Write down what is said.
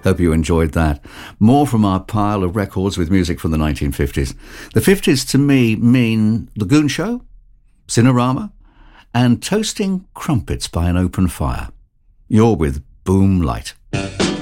Hope you enjoyed that. More from our pile of records with music from the 1950s. The 50s to me mean The Goon Show, Cinerama, and toasting crumpets by an open fire. You're with Boom Light.